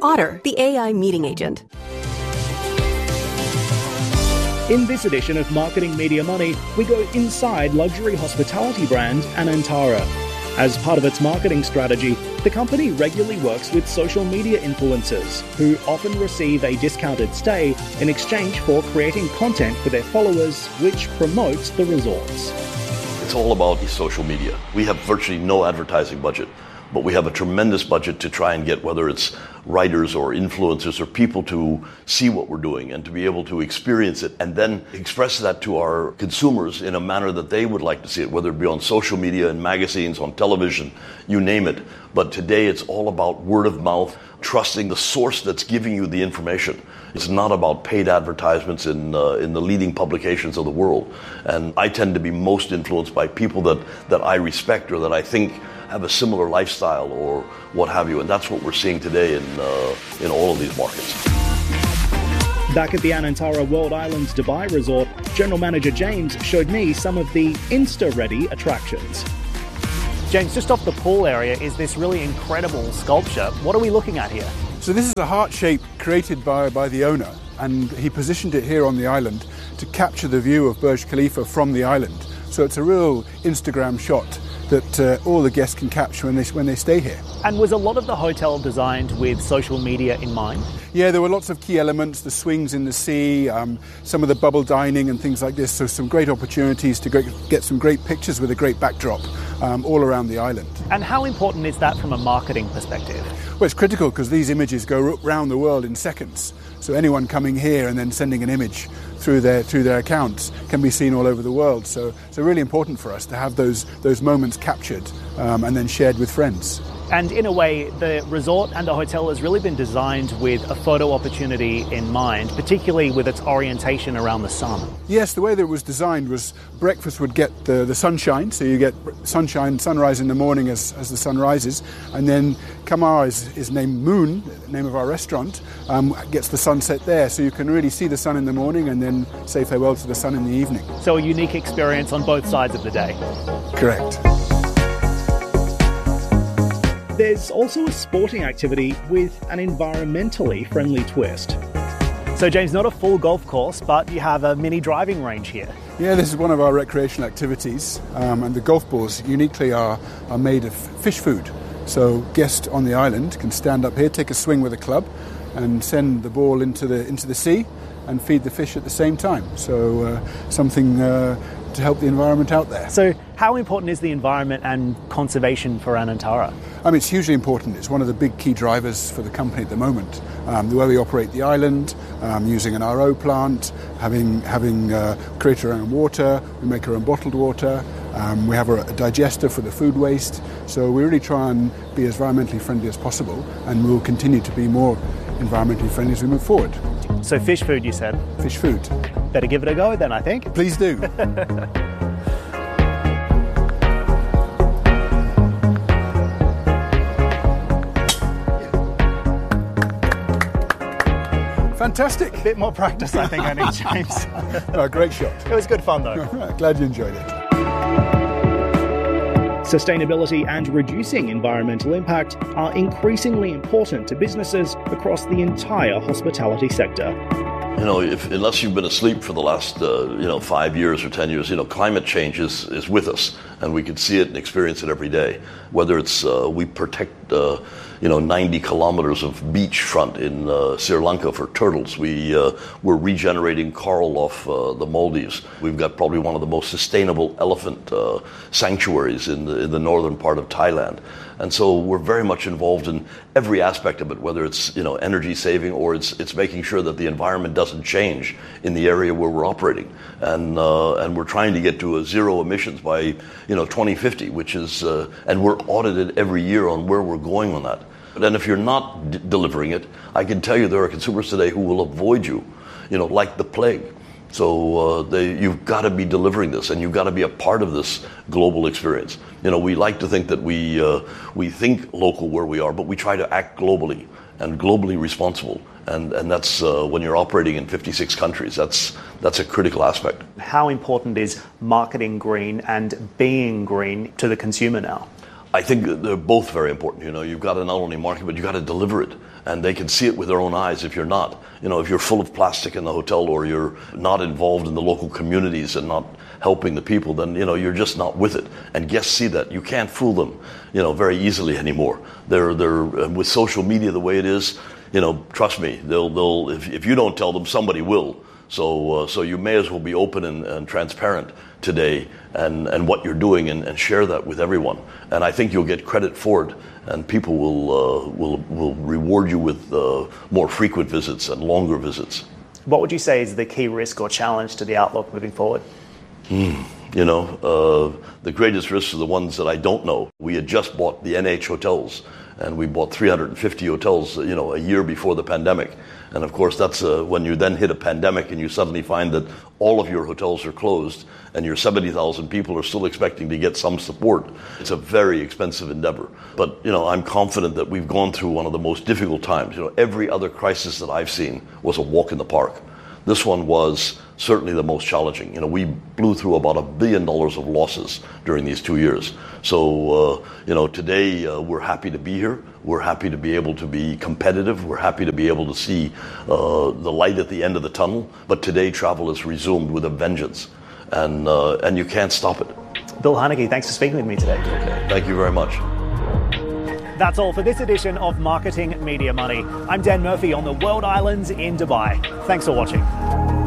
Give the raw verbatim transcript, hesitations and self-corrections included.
Otter, the A I meeting agent. In this edition of Marketing Media Money, we go inside luxury hospitality brand Anantara. As part of its marketing strategy, the company regularly works with social media influencers who often receive a discounted stay in exchange for creating content for their followers, which promotes the resorts. It's all about social media. We have virtually no advertising budget, but we have a tremendous budget to try and get, whether it's writers or influencers or people, to see what we're doing and to be able to experience it and then express that to our consumers in a manner that they would like to see it, whether it be on social media, in magazines, on television, you name it. But today it's all about word of mouth, trusting the source that's giving you the information. It's not about paid advertisements in uh, in the leading publications of the world. And I tend to be most influenced by people that, that I respect or that I think have a similar lifestyle or what have you. And that's what we're seeing today in uh, in all of these markets. Back at the Anantara World Islands Dubai Resort, General Manager James showed me some of the Insta-ready attractions. James, just off the pool area is this really incredible sculpture. What are we looking at here? So this is a heart shape created by, by the owner, and he positioned it here on the island to capture the view of Burj Khalifa from the island. So it's a real Instagram shot that uh, all the guests can capture when they, when they stay here. And was a lot of the hotel designed with social media in mind? Yeah, there were lots of key elements, the swings in the sea, um, some of the bubble dining and things like this. So some great opportunities to get some great pictures with a great backdrop um, all around the island. And how important is that from a marketing perspective? Well, it's critical because these images go around the world in seconds. So anyone coming here and then sending an image through their through their accounts can be seen all over the world. So it's really important for us to have those those moments captured um, and then shared with friends. And in a way, the resort and the hotel has really been designed with a photo opportunity in mind, particularly with its orientation around the sun. Yes, the way that it was designed was breakfast would get the, the sunshine, so you get sunshine, sunrise in the morning as, as the sun rises, and then Kamar is, is named Moon, the name of our restaurant, um, gets the sunset there, so you can really see the sun in the morning and then say farewell to the sun in the evening. So a unique experience on both sides of the day. Correct. There's also a sporting activity with an environmentally friendly twist. So James, not a full golf course, but you have a mini driving range here. Yeah, this is one of our recreational activities, um, and the golf balls uniquely are, are made of fish food. So guests on the island can stand up here, take a swing with a club and send the ball into the into the sea and feed the fish at the same time. So uh, something uh, to help the environment out there. So how important is the environment and conservation for Anantara? I mean, it's hugely important. It's one of the big key drivers for the company at the moment. Um, the way we operate the island, um, using an R O plant, having having uh, created our own water, we make our own bottled water, um, we have a, a digester for the food waste. So we really try and be as environmentally friendly as possible, and we'll continue to be more environmentally friendly as we move forward. So fish food, you said? Fish food. Better give it a go then, I think. Please do. Fantastic. A bit more practice, I think I need, James. No, great shot. It was good fun, though. Glad you enjoyed it. Sustainability and reducing environmental impact are increasingly important to businesses across the entire hospitality sector. You know, if, unless you've been asleep for the last, uh, you know, five years or ten years, you know, climate change is, is with us, and we can see it and experience it every day. Whether it's uh, we protect, uh, you know, ninety kilometers of beachfront in uh, Sri Lanka for turtles. We uh, we're regenerating coral off uh, the Maldives. We've got probably one of the most sustainable elephant uh, sanctuaries in the in the northern part of Thailand. And so we're very much involved in every aspect of it, whether it's, you know, energy saving or it's it's making sure that the environment doesn't change in the area where we're operating. And uh, and we're trying to get to a zero emissions by, you know, twenty fifty, which is uh, and we're audited every year on where we're going on that. And if you're not d- delivering it, I can tell you there are consumers today who will avoid you, you know, like the plague. So uh, they, you've got to be delivering this, and you've got to be a part of this global experience. You know, we like to think that we uh, we think local where we are, but we try to act globally and globally responsible. And and that's uh, when you're operating in fifty-six countries. That's that's a critical aspect. How important is marketing green and being green to the consumer now? I think they're both very important. You know, you've got to not only market, but you've got to deliver it. And they can see it with their own eyes if you're not. You know, if you're full of plastic in the hotel or you're not involved in the local communities and not helping the people, then, you know, you're just not with it. And guests see that. You can't fool them, you know, very easily anymore. They're, they're with social media the way it is, you know, trust me, they'll, they'll, if, if you don't tell them, somebody will. So, uh, so you may as well be open and, and transparent today and, and what you're doing and, and share that with everyone. And I think you'll get credit for it, and people will uh, will will reward you with uh, more frequent visits and longer visits. What would you say is the key risk or challenge to the outlook moving forward? Mm, you know, uh, the greatest risks are the ones that I don't know. We had just bought the N H hotels, and we bought three hundred fifty hotels, you know, a year before the pandemic. And of course, that's uh, when you then hit a pandemic and you suddenly find that all of your hotels are closed and your seventy thousand people are still expecting to get some support. It's a very expensive endeavor. But, you know, I'm confident that we've gone through one of the most difficult times. You know, every other crisis that I've seen was a walk in the park. This one was certainly the most challenging. You know, we blew through about a billion dollars of losses during these two years. So, uh, you know, today uh, we're happy to be here. We're happy to be able to be competitive. We're happy to be able to see uh, the light at the end of the tunnel. But today travel is resumed with a vengeance, and uh, and you can't stop it. Bill Haneke, thanks for speaking with me today. Okay. Thank you very much. That's all for this edition of Marketing Media Money. I'm Dan Murphy on the World Islands in Dubai. Thanks for watching.